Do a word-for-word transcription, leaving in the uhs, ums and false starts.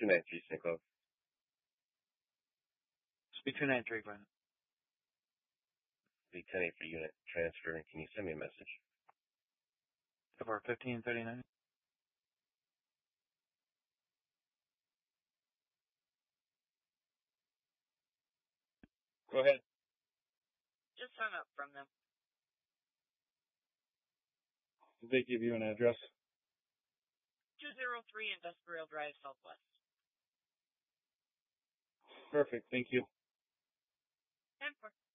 two nine three Saint Cloud. Speak two nine three, Glenn. The ten eight for unit transfer, and can you send me a message? For fifteen thirty-nine. Go ahead. Just hung up from them. Did they give you an address? two oh three Industrial Drive, Southwest. Perfect. Thank you. ten four.